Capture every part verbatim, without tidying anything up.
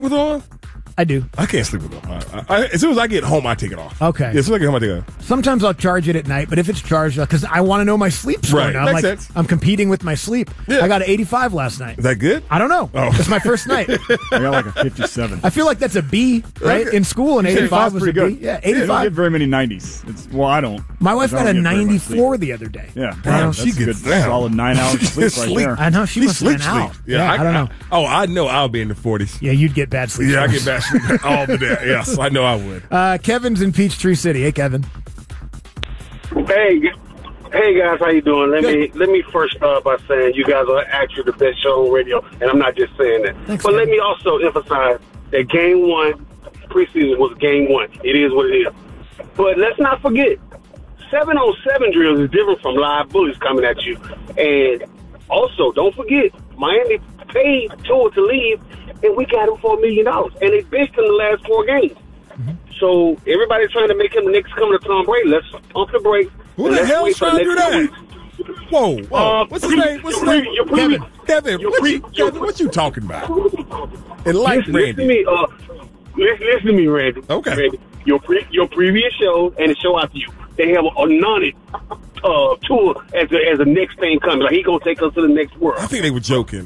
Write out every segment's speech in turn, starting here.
with on? I do. I can't sleep with them. I, I, as soon as I get home, I take it off. Okay. Yeah, as soon as I get home, I take it off. Sometimes I'll charge it at night, but if it's charged, because I want to know my sleep score Right. now. I'm Makes like, sense. I'm competing with my sleep. Yeah. I got an eighty-five last night. Is that good? I don't know. Oh. It's my first night. I got like a fifty-seven. I feel like that's a B, right? Okay. In school, and eighty-five was a pretty B. good. Yeah, You don't eighty-five. get very many nineties. It's, well, I don't. My wife I got don't a get very much ninety-four sleep. the other day. Yeah, Damn, that's she a good gets down. solid nine hours of sleep right Sleep. there. I know. She She must have been sleep, out. sleep. Yeah, I, don't know. oh, I know I'll be in the forties. Yeah, you'd get bad sleep. Yeah, I scores. get bad sleep all the day. Yes, I know I would. Uh, Kevin's in Peachtree City. Hey, Kevin. Hey, g- hey guys, how you doing? Let me let me first start by saying you guys are actually the best show on radio, and I'm not just saying that. Thanks, but man. let me also emphasize that game one, preseason was game one. It is what it is. But let's not forget, seven on seven drills is different from live bullies coming at you. And also, don't forget, Miami paid Tua to leave, and we got him for a million dollars, and they benched him the last four games. So everybody's trying to make him the next coming to Tom Brady. Let's pump the brakes. Who and the let's hell's wait for trying to do the next that? two weeks. Whoa, whoa. Uh, What's his pre- name? What's his your name? pre- your pre- Kevin. Kevin, your what pre- you, your Kevin, pre- what you talking about? And like listen, listen to Randy. me. Uh, listen, listen to me, Randy. Okay. Randy, your pre- your previous show and the show after you, they have a none uh tour as a, as a next thing coming. Like he gonna take us to the next world. I think they were joking.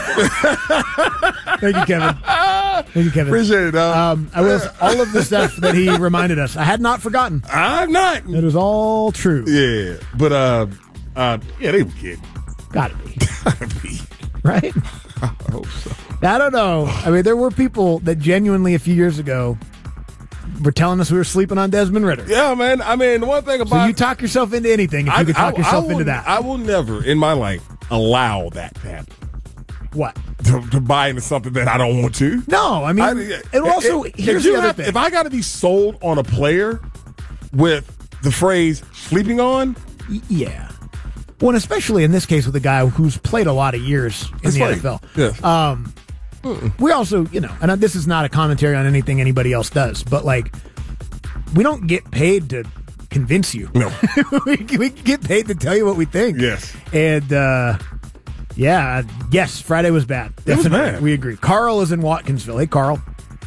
Thank you, Kevin. Thank you, Kevin. Appreciate it, dog. Um, I will. All of the stuff that he reminded us, I had not forgotten. I'm not. It was all true. Yeah, but uh, uh, yeah, they were kidding. Gotta be. Gotta be. Right? I hope so. I don't know. I mean, there were people that genuinely a few years ago were telling us we were sleeping on Desmond Ritter. Yeah, man. I mean, the one thing about So you talk yourself into anything if you could talk I, yourself I into will, that. I will never in my life allow that to happen. What? To, to buy into something that I don't want to. No, I mean, I, and also, if- here's if you the other have- thing. If I got to be sold on a player with the phrase "sleeping on," Y- yeah. Well, and especially in this case with a guy who's played a lot of years in That's the right. N F L. Yes. Um, we also, you know, and this is not a commentary on anything anybody else does, but like, we don't get paid to convince you. No. we, we get paid to tell you what we think. Yes. And, uh, yeah, yes, Friday was bad. It was Definitely. bad. We agree. Carl is in Watkinsville. Hey, Carl.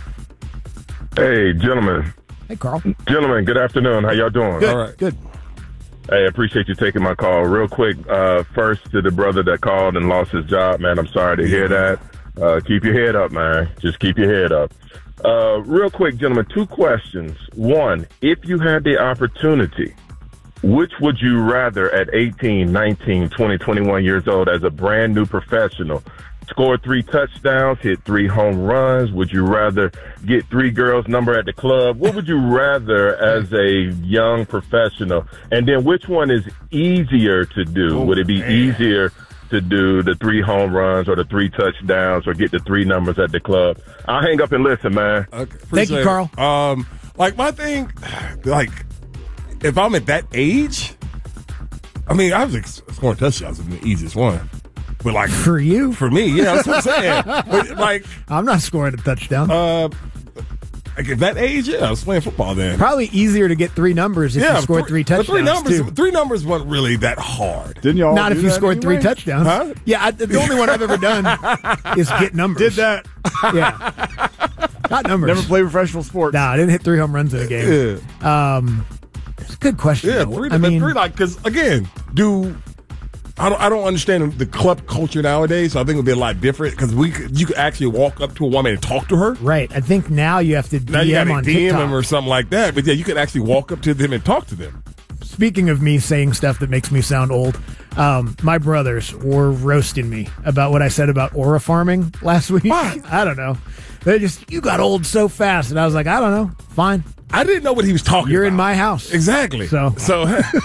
Hey, gentlemen. Hey, Carl. Gentlemen, good afternoon. How y'all doing? Good. All right. Good. Hey, I appreciate you taking my call. Real quick, uh, first to the brother that called and lost his job, man, I'm sorry to hear that. Uh, keep your head up, man. Just keep your head up. Uh, real quick, gentlemen, two questions. One, if you had the opportunity, which would you rather at eighteen, nineteen, twenty, twenty-one years old as a brand new professional? Score three touchdowns, hit three home runs? Would you rather get three girls' number at the club? What would you rather as a young professional? And then which one is easier to do? Oh, would it be man. easier to do the three home runs or the three touchdowns or get the three numbers at the club? I'll hang up and listen, man. Okay, Thank you, appreciate Carl. it. Um, like my thing, like if I'm at that age, I mean, I was ex- scoring touchdowns is the easiest one, but like For you? for me, yeah, that's what I'm saying. But like, I'm not scoring a touchdown. uh, like at that age, yeah, I was playing football then. Probably easier to get three numbers if yeah, you scored three but touchdowns, Three numbers, too. three numbers weren't really that hard. Didn't y'all Not do if you that scored three anyway? touchdowns. Huh? Yeah, I, the only one I've ever done is get numbers. Did that. Yeah. Not numbers. Never play professional sports. Nah, I didn't hit three home runs in a game. Yeah, Um, it's a good question. yeah, though. three. I but mean, three, like, because again, do. I don't. I don't understand the club culture nowadays. So I think it would be a lot different because we could, you could actually walk up to a woman and talk to her. right. I think now you have to D M Now you got to on D M TikTok. them or something like that. But yeah, you could actually walk up to them and talk to them. Speaking of me saying stuff that makes me sound old, um, my brothers were roasting me about what I said about aura farming last week. Why? I don't know. They just, you got old so fast. And I was like, I don't know. Fine. I didn't know what he was talking You're about. in my house. Exactly. So- so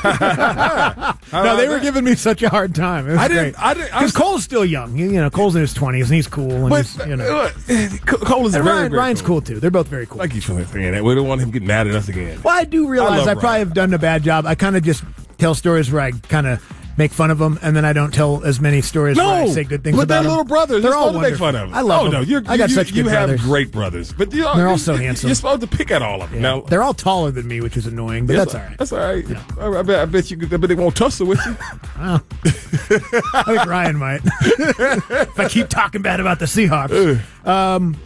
No, they were giving me such a hard time. It was I didn't- great. I didn't- I Because was- Cole's still young. You, you know, Cole's in his twenties, and he's cool. And But he's, you know. uh, Cole is And very, Ryan, very Ryan's cool, too. They're both very cool. Thank you for saying that. We don't want him getting mad at us again. Well, I do realize love I, probably Ryan. have done a bad job. I kind of just tell stories where I kind of make fun of them, and then I don't tell as many stories where I No, say good things but about they're them. little brothers. They're You're all supposed to make fun wonderful. of them. I love oh, them. no, you're, I got you, such you good have brothers. great brothers, but you They're all you- so handsome. You're supposed to pick at all of them. Yeah. Now, They're all taller than me, which is annoying, but yes, that's all right. That's all right. I, I bet, I bet you. But they won't tussle with you. Well, I think Ryan might. If I keep talking bad about the Seahawks. Um,